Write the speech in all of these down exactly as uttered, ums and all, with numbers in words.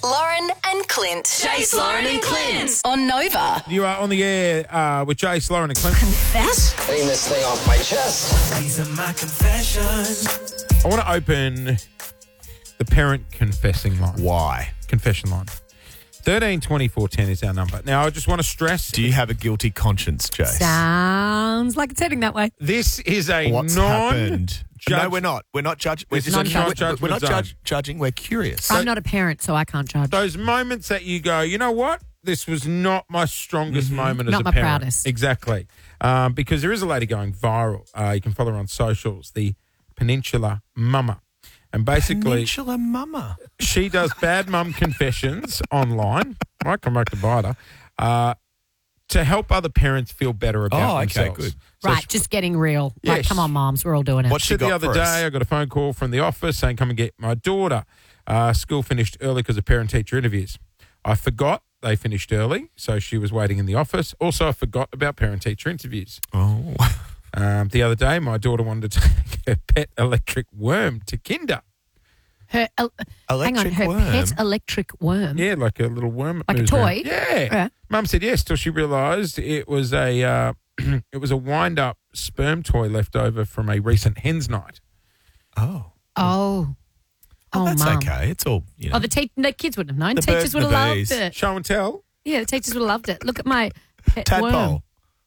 Lauren and Clint. Jace, Lauren and Clint. On Nova. You are on the air uh, with Jace, Lauren and Clint. Confess? Clean this thing off my chest. These are my confessions. I want to open the parent confessing line. Why? Confession line. thirteen twenty-four ten is our number. Now, I just want to stress. Do you have a guilty conscience, Jace? Sounds like it's heading that way. This is a What's non. happened? No, we're not. We're not judging. We're This just is a we're- non-judgment We're not zone. judge, judging. We're curious. I'm not a parent, so I can't judge. Those moments that you go, you know what? This was not my strongest Mm-hmm. moment as Not a my parent. proudest. Exactly. Um, because there is a lady going viral. Uh, you can follow her on socials, the Peninsula Mama. And basically, Peninsula Mama. she does bad mum confessions online. Might come back to bite her. Uh, to help other parents feel better about Oh, okay, themselves. good. So Right, she- just getting real. Like, Yes. come on, moms, we're all doing it. What's she said the got other for day, us? I got a phone call from the office saying, come and get my daughter. Uh, school finished early because of parent-teacher interviews. I forgot they finished early, so she was waiting in the office. Also, I forgot about parent-teacher interviews. Oh. Um, the other day, my daughter wanted to take her pet electric worm to kinder. Her, uh, hang on, Electric her worm? pet electric worm. Yeah, like a little worm. that Like a moves around. toy? Yeah. Yeah. Mum said yes till she realised it was a uh, it was a wind-up sperm toy left over from a recent hens night. Oh. Oh. Oh, Oh, that's Mum. okay. It's all, you know. Oh, the, te- the kids wouldn't have known. The Teachers birds would and have the loved bees. it. Show and tell. Yeah, the teachers would have loved it. Look at my pet Tadpole.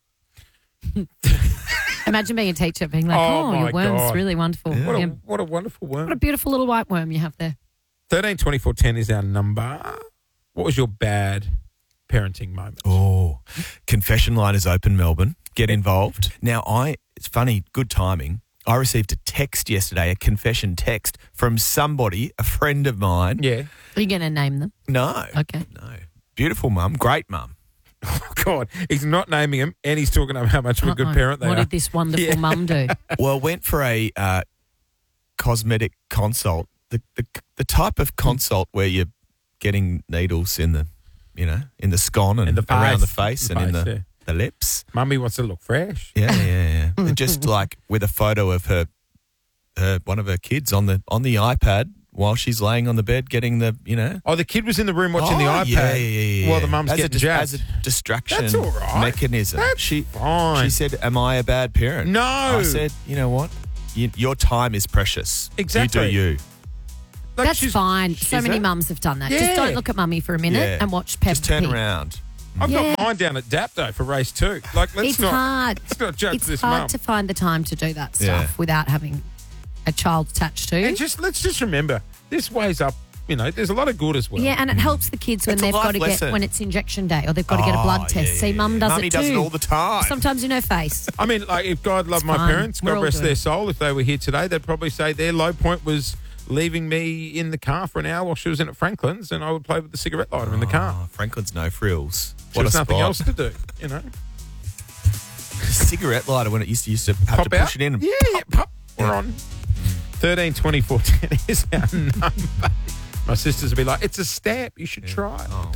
worm. Imagine being a teacher being like, Oh, oh, my your worm's God. really wonderful. What a, Yeah. what a wonderful worm. What a beautiful little white worm you have there. thirteen twenty-four ten is our number. What was your bad parenting moment? Oh, confession line is open, Melbourne. Get involved. Now, I, it's funny, good timing. I received a text yesterday, a confession text from somebody, a friend of mine. Yeah. Are you going to name them? No. Okay. No. Beautiful mum, great mum. Oh, God. He's not naming him and he's talking about how much of a good Uh-uh. parent they What are. did this wonderful Yeah. mum do? Well, went for a uh, cosmetic consult. The, the the type of consult where you're getting needles in the, you know, in the scone and In the around the face. face The and in face, the, yeah. the lips. Mummy wants to look fresh. Yeah, yeah, yeah. Just like with a photo of her, her one of her kids on the on the iPad while she's laying on the bed getting the, you know. Oh, the kid was in the room watching the Oh, iPad yeah, yeah, yeah, while the yeah. mum's as getting a, dis- jazzed. as a distraction That's all right. mechanism. That's she fine. She said, "Am I a bad parent?" No. I said, "You know what? You, your time is precious. Exactly. You do you. Like, That's she's- fine. So she's many a- mums have done that. Yeah. Just don't look at mummy for a minute Yeah. and watch Peppa Just turn Pig. around." I've Yeah. got mine down at Dapto for race two. Like, let's It's not. hard. Let's not judge It's this hard mum. to find the time to do that stuff Yeah. without having a child attached to. And just let's just remember, this weighs up. You know, there's a lot of good as well. Yeah, and it helps the kids when It's a they've life got to lesson. get when it's injection day or they've got to get a Oh, blood yeah, test. yeah, See, yeah. mum does Mummy it too. does it all the time. Sometimes you know face. I mean, like, if God loved It's my fine. parents, We're God all rest doing their it. soul, if they were here today, they'd probably say their low point was leaving me in the car for an hour while she was in at Franklin's and I would play with the cigarette lighter in the car. Oh, Franklin's no frills. There What was a nothing spot. else to do, you know. Cigarette lighter when it used to used to have Pop to push out. it in. And Yeah, yeah, pop. We're on. thirteen twenty-four ten is our number. My sisters would be like, it's a stamp. You should try. Oh.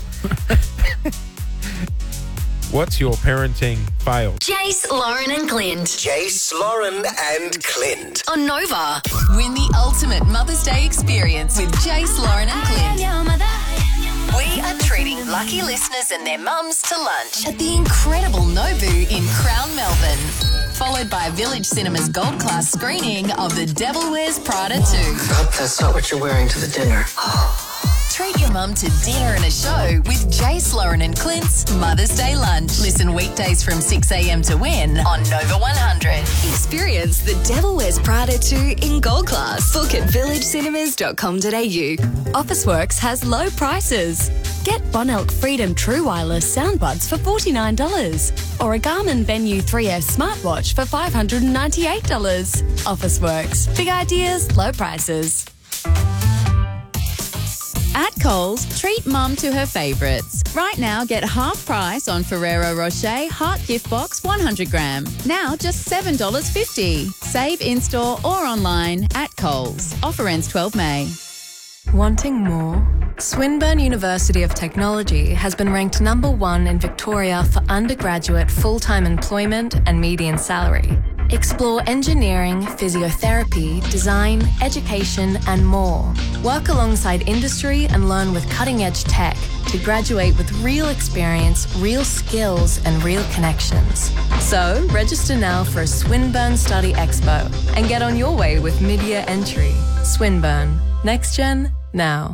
What's your parenting fail? Jace, Lauren and Clint. Jace, Lauren and Clint. On Nova. Win the ultimate Mother's Day experience with Jace, Lauren and Clint. We are treating lucky listeners and their mums to lunch at the incredible Nobu in Crown, Melbourne. Followed by Village Cinema's gold class screening of The Devil Wears Prada two. Hope that's not what you're wearing to the dinner. Treat your mum to dinner and a show with Jace, Lauren and Clint's Mother's Day Lunch. Listen weekdays from six a.m. to win on Nova one hundred. Experience The Devil Wears Prada two in gold class. Book at village cinemas dot com dot a u. Officeworks has low prices. Get Bonelk Freedom True Wireless soundbuds for forty-nine dollars or a Garmin Venue three F smartwatch for five hundred ninety-eight dollars. Officeworks. Big ideas, low prices. At Coles, treat mum to her favourites. Right now, get half price on Ferrero Rocher Heart Gift Box one hundred gram. Now just seven dollars fifty. Save in-store or online at Coles. Offer ends twelfth of May. Wanting more? Swinburne University of Technology has been ranked number one in Victoria for undergraduate full-time employment and median salary. Explore engineering, physiotherapy, design, education, and more. Work alongside industry and learn with cutting-edge tech to graduate with real experience, real skills, and real connections. So, register now for a Swinburne Study Expo and get on your way with mid-year entry. Swinburne. Next Gen, now.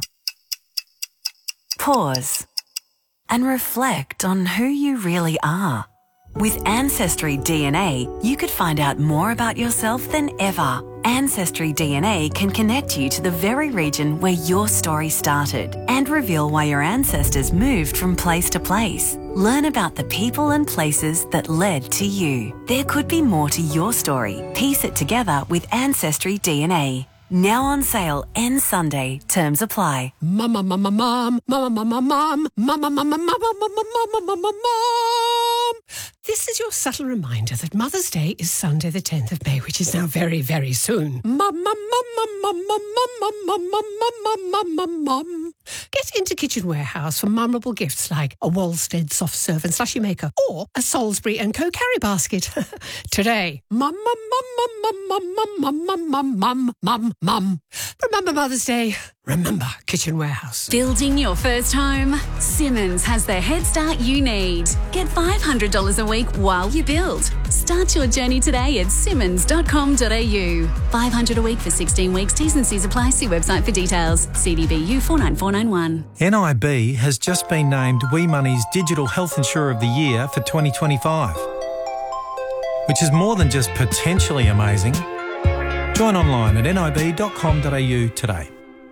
Pause and reflect on who you really are. With Ancestry D N A, you could find out more about yourself than ever. Ancestry D N A can connect you to the very region where your story started and reveal why your ancestors moved from place to place. Learn about the people and places that led to you. There could be more to your story. Piece it together with Ancestry D N A. Now on sale, ends Sunday. Terms apply. Mama, mama, mom, mama, mama, mom, mama, mama, mama, mama, mama, mama, mom. This is your subtle reminder that Mother's Day is Sunday the tenth of May, which is now very, very soon. Mama, mama, mama, mama, mama, mama, mama, mama. Get into Kitchen Warehouse for memorable gifts like a Walstead soft serve and slushy maker or a Salisbury and Co carry basket. Today, mama, mama, mama, mama, mama, mama, mama, mum. Remember Mother's Day. Remember Kitchen Warehouse. Building your first home? Simmons has the head start you need. Get five hundred dollars a week while you build. Start your journey today at simmons dot com dot a u. five hundred dollars a week for sixteen weeks. T's and C's apply. See website for details. C D B U four nine four nine one. N I B has just been named Wee Money's Digital Health Insurer of the Year for twenty twenty-five, which is more than just potentially amazing. Join online at n i b dot com dot a u today.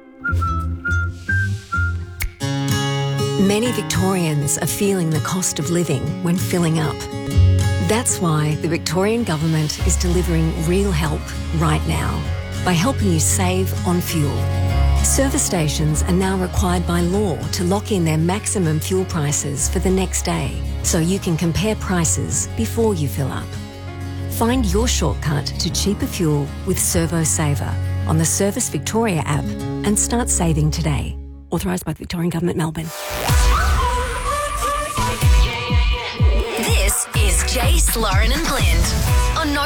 Many Victorians are feeling the cost of living when filling up. That's why the Victorian Government is delivering real help right now by helping you save on fuel. Service stations are now required by law to lock in their maximum fuel prices for the next day, so you can compare prices before you fill up. Find your shortcut to cheaper fuel with Servo Saver on the Service Victoria app and start saving today. Authorised by the Victorian Government, Melbourne. This is Jace, Lauren and Clint on